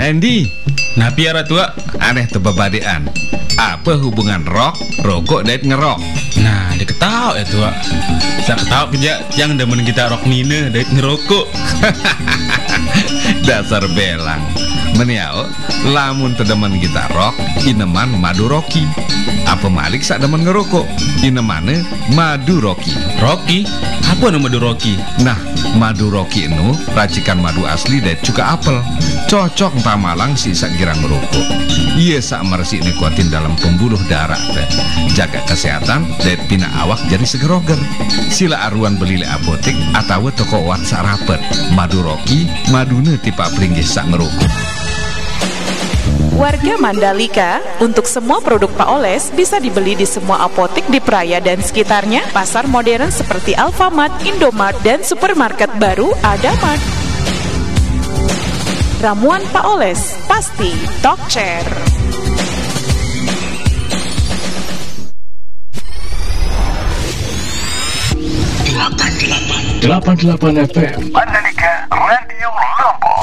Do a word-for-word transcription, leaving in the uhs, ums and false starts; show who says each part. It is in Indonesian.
Speaker 1: Andy,
Speaker 2: nah piara tua,
Speaker 1: aneh tebabadean. Apa hubungan rock, rokok, dan ngerok?
Speaker 2: nah diketahui ya tua. Saya ketahui kerja yang demen kita rock nina dan ngerokok.
Speaker 1: Dasar belang. Meniao, lamun tedemen kita rock, ineman madu rocky. Apa malik sak demen ngerokok, inemane madu rocky.
Speaker 2: Rocky? Apa nama madu Rocky?
Speaker 1: Nah, madu rocky itu racikan madu asli dan juga apel. Cocok entah malang si sak girang ngerokok. Iya sak mersi ini kuatin dalam pembuluh darah teh. Jaga kesehatan dan pina awak jadi segeroger. Sila aruan beli le apotek atau toko wat sak rapet. Madu rocky, madune tipe pringgih sak ngerokok.
Speaker 3: Warga Mandalika, untuk semua produk Pak Oles bisa dibeli di semua apotek di Praia dan sekitarnya, pasar modern seperti Alfamart, Indomart, dan supermarket baru Adamart. Ramuan Pak Oles, pasti Talk Chair.
Speaker 4: delapan puluh delapan delapan F M
Speaker 5: Mandalika